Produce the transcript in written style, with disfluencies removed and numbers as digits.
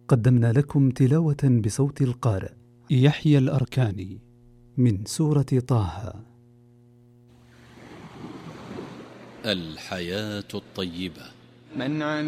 قدمنا لكم تلاوة بصوت القارئ يحيى الأركاني من سورة طه. الحياة الطيبة. من